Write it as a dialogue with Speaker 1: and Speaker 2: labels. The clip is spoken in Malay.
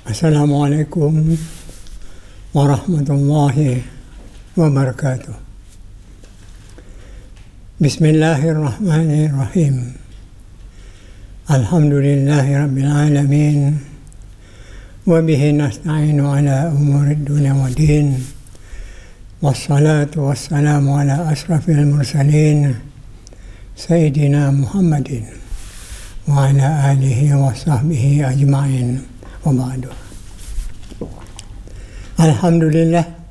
Speaker 1: Assalamualaikum warahmatullahi wabarakatuh. Bismillahirrahmanirrahim. Alhamdulillahi rabbil alamin. Wa bihi nasta'inu ala umurid dunya wa din. Wassalatu wassalamu ala asrafil mursalin Sayyidina Muhammadin wa ala alihi wa sahbihi ajma'in wa ba'du. Alhamdulillah,